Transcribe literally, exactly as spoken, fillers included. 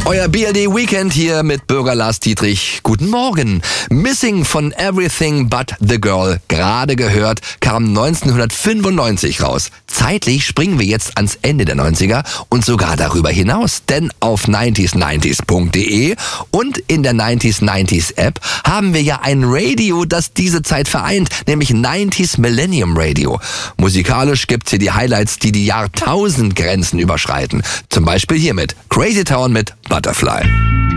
Euer B L D Weekend hier mit Bürger Lars Dietrich. Guten Morgen. Missing von Everything But the Girl, gerade gehört, kam neunzehnhundertfünfundneunzig raus. Zeitlich springen wir jetzt ans Ende der neunziger und sogar darüber hinaus. Denn auf nineties nineties punkt de und in der nineties nineties App haben wir ja ein Radio, das diese Zeit vereint, nämlich nineties Millennium Radio. Musikalisch gibt's hier die Highlights, die die Jahrtausendgrenzen überschreiten. Zum Beispiel hier mit Crazy Town mit Butterfly.